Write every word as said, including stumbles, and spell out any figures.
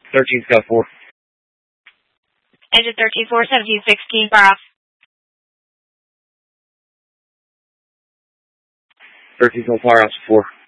thirteen Scott four. Engine thirteen four, seventeen sixteen, fire off. thirteen Scott fire off four.